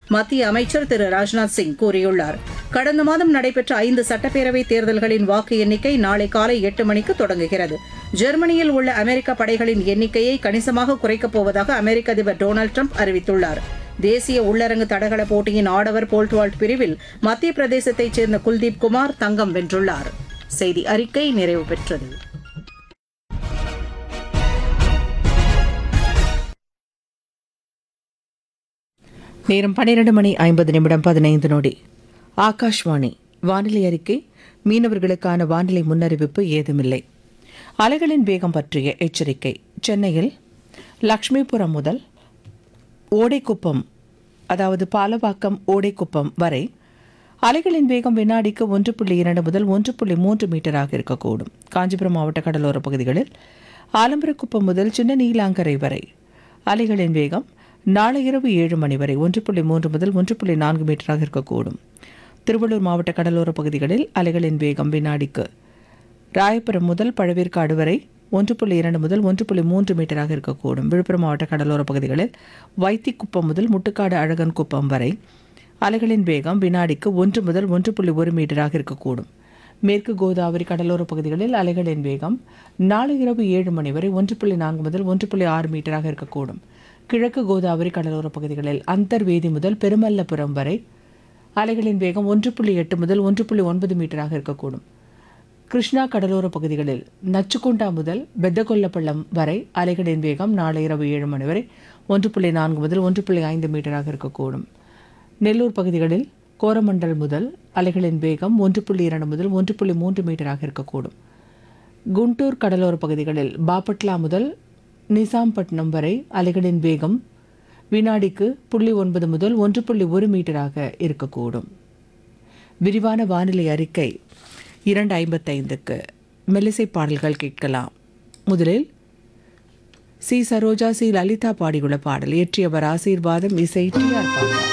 மத்திய அமைச்சர் திரு ராஜ்நாத் சிங் கூறியுள்ளார். கடந்த மாதம் நடைபெற்ற 5 சட்டப்பேரவை தேர்தல்களின் வாக்கு எண்ணிக்கை நாளை காலை 8 மணிக்கு தொடங்குகிறது. ஜெர்மனியில் உள்ள அமெரிக்க படைகளின் எண்ணிக்கையை கணிசமாக குறைக்கப் போவதாக அமெரிக்க அதிபர் டொனால்டு டிரம்ப் அறிவித்துள்ளார். தேசிய உள்ளரங்கு தடகள போட்டியின் ஆடவர் போல்ட் வால்ட் பிரிவில் மத்திய பிரதேசத்தைச் சேர்ந்த குல்தீப் குமார் தங்கம் வென்றுள்ளார். செய்தி அறிக்கை நிறைவு பெற்றது. நேரம் 12:50 ஆகாஷ்வாணி வானிலை அறிக்கை. மீனவர்களுக்கான வானிலை முன்னறிவிப்பு ஏதுமில்லை. அலைகளின் வேகம் பற்றிய எச்சரிக்கை. சென்னையில் லக்ஷ்மிபுரம் முதல் ஓடைக்குப்பம், அதாவது பாலவாக்கம் ஓடைக்குப்பம் வரை அலைகளின் வேகம் வினாடிக்கு 1.2 முதல் 1.3 மீட்டராக இருக்கக்கூடும். காஞ்சிபுரம் மாவட்ட கடலோர பகுதிகளில் ஆலம்பரக்குப்பம் முதல் சின்ன நீலாங்கரை வரை அலைகளின் வேகம் நாளை இரவு 7 மணி வரை 1.3 முதல் 1.4 மீட்டராக இருக்கக்கூடும். திருவள்ளூர் மாவட்ட கடலோர பகுதிகளில் அலைகளின் வேகம் வினாடிக்கு ராயபுரம் முதல் பழவேற்காடு வரை 1.2 முதல் 1.3 மீட்டராக இருக்கக்கூடும். விழுப்புரம் மாவட்ட கடலோர பகுதிகளில் வைத்திக்குப்பம் முதல் முட்டுக்காடு அழகன் குப்பம் வரை அலைகளின் வேகம் வினாடிக்கு 1 முதல் 1.1 மீட்டராக இருக்கக்கூடும். மேற்கு கோதாவரி கடலோர பகுதிகளில் அலைகளின் வேகம் நாளை இரவு 7 மணி வரை 1.4 முதல் 1.6 மீட்டராக இருக்கக்கூடும். கிழக்கு கோதாவரி கடலோர பகுதிகளில் அந்தர்வேதி முதல் பெருமல்லபுரம் வரை அலைகளின் வேகம் 1.8 முதல் 1.9 மீட்டராக இருக்கக்கூடும். கிருஷ்ணா கடலோர பகுதிகளில் நச்சுக்குண்டா முதல் பெத்தகொல்லப்பள்ளம் வரை அலைகளின் வேகம் நாளை இரவு 7 மணி வரை 1.4 முதல் 1.5 மீட்டராக இருக்கக்கூடும். நெல்லூர் பகுதிகளில் கோரமண்டல் முதல் அலைகளின் வேகம் 1.2 முதல் 1.3 மீட்டராக இருக்கக்கூடும். குண்டூர் கடலோர பகுதிகளில் பாப்பட்லா முதல் நிசாம்பட்டினம் வரை அலைகளின் வேகம் வினாடிக்கு 0.9 முதல் 1.1 மீட்டராக இருக்கக்கூடும். விரிவான வானிலை அறிக்கை 2:55 மெல்லிசை பாடல்கள் கேட்கலாம். முதலில் சி. சரோஜா, சி. லலிதா பாடியுள்ள பாடல். இயற்றியவர் ஆசீர்வாதம், இசை டி. ஆர்.